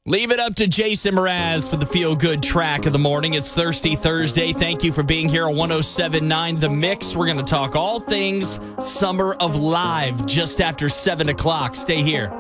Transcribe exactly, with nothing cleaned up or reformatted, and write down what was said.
Leave it up to Jason Mraz for the feel-good track of the morning. It's Thirsty Thursday. Thank you for being here on one oh seven point nine The Mix. We're going to talk all things Summer of Live just after seven o'clock. Stay here.